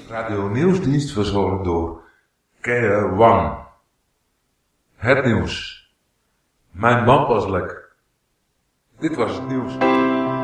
Radio Nieuwsdienst verzorgd door Kea Wang. Het nieuws. Mijn lamp was lek. Dit was het nieuws.